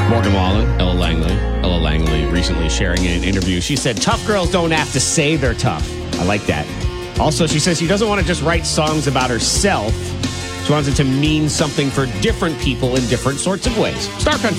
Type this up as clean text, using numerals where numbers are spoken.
Morgan Wallen, Ella Langley. Ella Langley recently sharing in an interview. She said, tough girls don't have to say they're tough. I like that. Also, she says she doesn't want to just write songs about herself. She wants it to mean something for different people in different sorts of ways. Star Country.